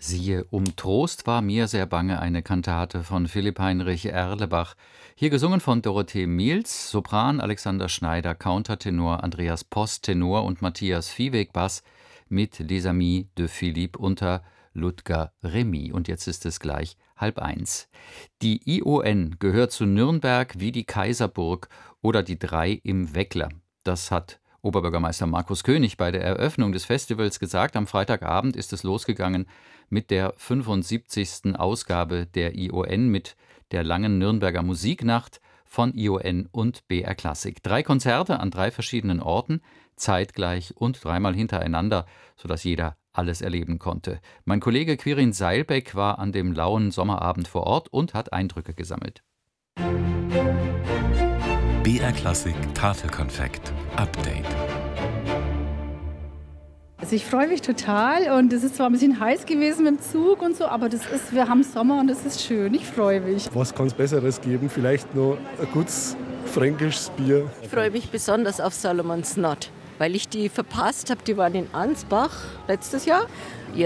Siehe, um Trost war mir sehr bange, eine Kantate von Philipp Heinrich Erlebach. Hier gesungen von Dorothee Miels, Sopran Alexander Schneider, Countertenor Andreas Post, Tenor und Matthias Viehweg, Bass mit Les Amis de Philippe unter Ludger Remy. Und jetzt ist es gleich 12:30. Die ION gehört zu Nürnberg wie die Kaiserburg oder die Drei im Weckler. Das hat Oberbürgermeister Markus König bei der Eröffnung des Festivals gesagt. Am Freitagabend ist es losgegangen mit der 75. Ausgabe der ION mit der langen Nürnberger Musiknacht von ION und BR Klassik. 3 Konzerte an 3 verschiedenen Orten, zeitgleich und 3-mal hintereinander, sodass jeder alles erleben konnte. Mein Kollege Quirin Seilbeck war an dem lauen Sommerabend vor Ort und hat Eindrücke gesammelt. BR Klassik Tafelkonfekt Update. Also ich freue mich total und es ist zwar ein bisschen heiß gewesen mit dem Zug und so, aber wir haben Sommer und es ist schön. Ich freue mich. Was kann es Besseres geben? Vielleicht noch ein gutes fränkisches Bier. Ich freue mich besonders auf Salomon's Knot, weil ich die verpasst habe. Die waren in Ansbach letztes Jahr.